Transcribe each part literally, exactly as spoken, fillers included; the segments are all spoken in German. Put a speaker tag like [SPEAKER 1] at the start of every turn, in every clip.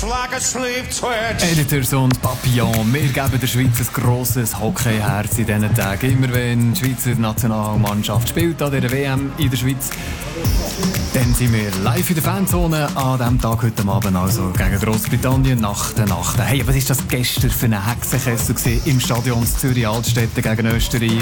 [SPEAKER 1] like a slave twitch.
[SPEAKER 2] Editors und Papillon, wir geben der Schweiz ein grosses Hockeyherz in diesen Tagen. Immer wenn die Schweizer Nationalmannschaft spielt an der W M in der Schweiz, dann sind wir live in der Fanzone an diesem Tag heute Abend, also gegen Großbritannien nach der Nacht. Hey, was war das gestern für ein Hexenkessel im Stadion Zürich-Altstetten gegen Österreich?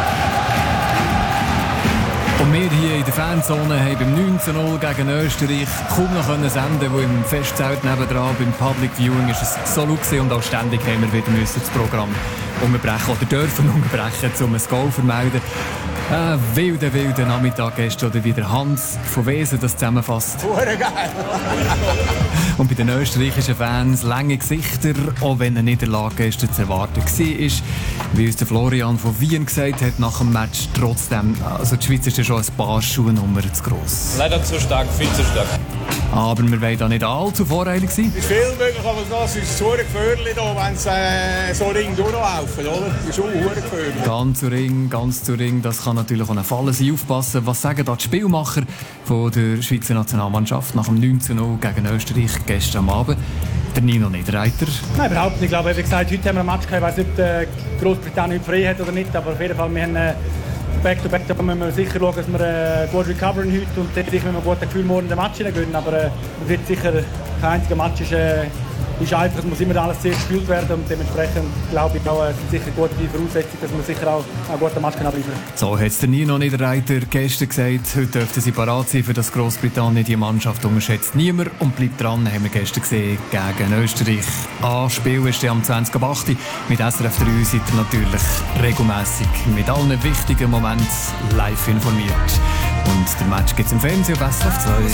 [SPEAKER 2] Und wir hier in der Fanzone haben beim neun zu null gegen Österreich kaum noch senden, wo im Festzelt nebendran beim Public Viewing ist es so laut und auch ständig haben wir wieder müssen das Programm unterbrechen oder dürfen unterbrechen, um ein Goal zu vermelden. Äh, wilder, wilder Nachmittag gestern, oder wie der Hans von Wesen das zusammenfasst. Und bei den österreichischen Fans lange Gesichter, auch wenn eine Niederlage gestern zu erwarten war. Wie uns der Florian von Wien gesagt hat nach dem Match, trotzdem, also die Schweiz ist ja schon ein paar Schuhnummer zu gross.
[SPEAKER 3] Leider zu stark, viel zu stark.
[SPEAKER 2] Aber wir wollen da nicht allzu voreilig sein.
[SPEAKER 4] Es ist viel möglich, aber das ist so ein Gefährlich da, wenn sie äh, so Ring durchlaufen, oder? Das ist schon ein gefährlich.
[SPEAKER 2] Ganz zu Ring, ganz zu Ring, das kann natürlich auch ein Fall sein. Aufpassen, was sagen da die Spielmacher von der Schweizer Nationalmannschaft nach dem neun zu null gegen Österreich gestern Abend? Der Nino Niederreiter.
[SPEAKER 5] Nein, überhaupt nicht. Ich glaube, wie gesagt, heute haben wir ein Match gehabt. Ich weiß nicht, ob äh, Großbritannien frei hat oder nicht, aber auf jeden Fall, wir haben äh, Back-to-Back, da müssen wir sicher schauen, dass wir äh, gut recoveren heute und sicher müssen wir ein gutes Gefühl morgen in den Match hineingehen. Aber äh, es wird sicher kein einziger Match ist, äh, ist einfach, es muss immer alles sehr gespielt werden und dementsprechend glaube ich auch, es sind sicher gute Voraussetzungen, dass wir sicher auch einen guten Match abliefern können.
[SPEAKER 2] So hat es der Nino Niederreiter gestern gesagt. Heute dürften sie parat sein, für das Großbritannien die Mannschaft unterschätzt niemand und bleibt dran, haben wir gestern gesehen, gegen Österreich. An Spiel ist am zwanzig ab acht. Mit S R F drei seid ihr natürlich regelmässig mit allen wichtigen Momenten live informiert. Und der Match gibt es im Fernsehen auf S R F zwei.